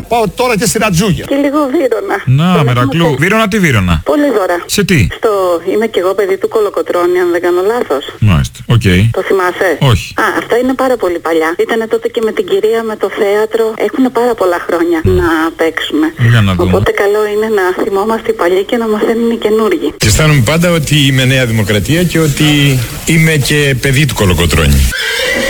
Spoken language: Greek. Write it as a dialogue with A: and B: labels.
A: Πάω τώρα και στην Ατζούγια.
B: Και λίγο Βύρωνα.
C: Να, Μερακλού. Βύρωνα τι Βύρωνα?
B: Πολύ δώρα.
C: Σε τι?
B: Είμαι κι εγώ παιδί του Κολοκοτρώνη, αν δεν κάνω λάθος.
C: Μάλιστα. Οκ.
B: Το θυμάσαι?
C: Όχι.
B: Αυτά είναι πάρα πολύ παλιά. Ήτανε τότε και με την κυρία με το θέατρο. Έχουν πάρα πολλά χρόνια να παίξουμε.
C: Για να δούμε.
B: Οπότε καλό είναι να θυμόμαστε οι παλιοί και να μαθαίνουν οι καινούργοι.
D: Και αισθάνομαι πάντα ότι είμαι Νέα Δημοκρατία και ότι είμαι και παιδί του Κολοκοτρώνη.